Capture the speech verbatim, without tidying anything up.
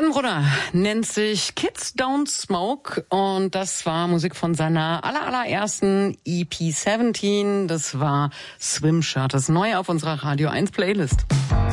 Stadtbruder nennt sich Kids Don't Smoke und das war Musik von seiner aller, allerersten E P siebzehn. Das war Swim Shirt, das neue auf unserer Radio eins Playlist.